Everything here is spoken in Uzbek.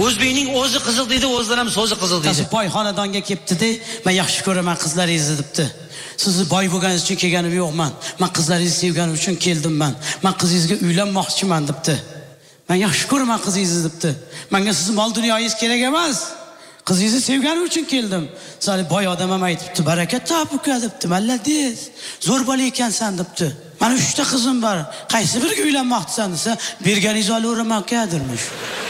O'zbekning o'zi qiziq deydi, o'zidan ham so'zi qiziq deydi. Siz boy xonadonga kelibdi-da, men yaxshi ko'raman qizlaringizni debdi. Sizni boy bo'lganingiz uchun kelganim yo'qman. Men qizlaringizni sevganim uchun keldim men. Men qizingizga uylanmoqchiman debdi. Men yaxshi ko'raman qizingizni debdi. Menga sizning mol dunyoyingiz kerak emas. Qizingizni sevganim uchun keldim. Sani boy odam ham aytibdi, barakat topuka debdi. Malladingiz. Zo'r bola ekansan debdi. Mana 3 ta qizim bor. Qaysi biriga uylanmoqchisan desa, berganingizni olaveraman kadirmish.